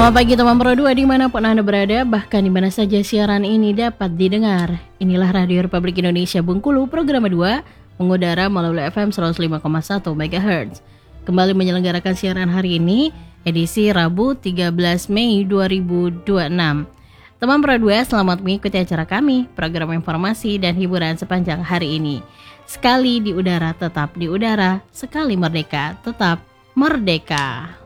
Selamat pagi teman Pro 2 dimanapun Anda berada, bahkan di mana saja siaran ini dapat didengar. Inilah Radio Republik Indonesia Bengkulu, program 2, mengudara melalui FM 105,1 MHz. Kembali menyelenggarakan siaran hari ini, edisi Rabu 13 Mei 2026. Teman Pro 2, selamat mengikuti acara kami, program informasi dan hiburan sepanjang hari ini. Sekali di udara, tetap di udara, sekali merdeka, tetap merdeka.